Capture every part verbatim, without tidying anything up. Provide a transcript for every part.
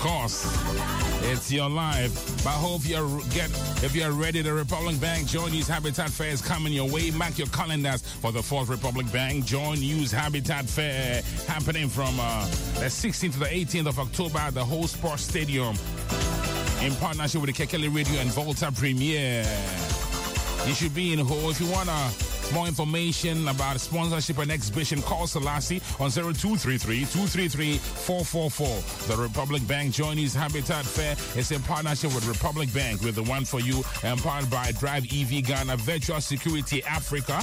course, it's your life. But I hope you're get if you're ready. The Republic Bank Joy News Habitat Fair is coming your way. Mark your calendars for the fourth Republic Bank Joy News Habitat Fair, happening from uh, the sixteenth to the eighteenth of October at the Whole Sports Stadium in partnership with the Kekele Radio and Volta Premier. You should be in Ho. If you want to more information about sponsorship and exhibition, call Selassie on zero two three three, two three three, four four four. The Republic Bank Joy News Habitat Fair is in partnership with Republic Bank, with the one for you, empowered by Drive E V Ghana, Virtual Security Africa,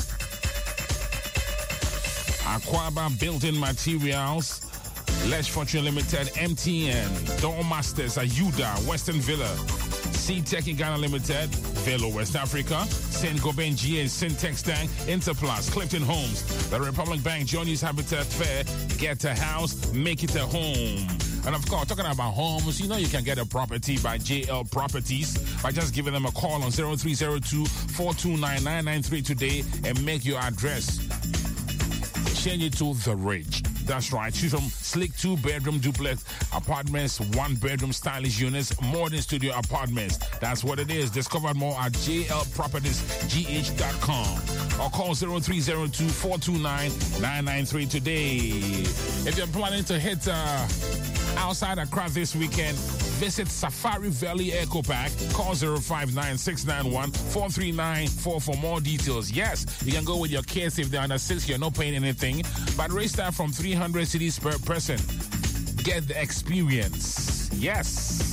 Aquaba Building Materials, Lesh Fortune Limited, M T N, Doormasters, Ayuda, Western Villa, C-Tech in Ghana Limited, Velo West Africa, Saint Gobain G A, Syntex Tank, Interplus, Clifton Homes, the Republic Bank Joy News Habitat Fair. Get a house, make it a home. And of course, talking about homes, you know you can get a property by J L Properties by just giving them a call on zero three zero two, four two nine, nine nine three today and make your address. Change it to The Ridge. That's right. Choose from sleek two-bedroom duplex apartments, one-bedroom stylish units, modern studio apartments. That's what it is. Discover more at j l properties g h dot com or call zero three zero two, four two nine, nine nine three today. If you're planning to hit uh, outside Accra this weekend, visit Safari Valley Eco Park. Call zero five nine, six nine one, four three nine four for more details. Yes, you can go with your kids if they're under six. You're not paying anything. But rates start from three hundred cedis per person. Get the experience. Yes.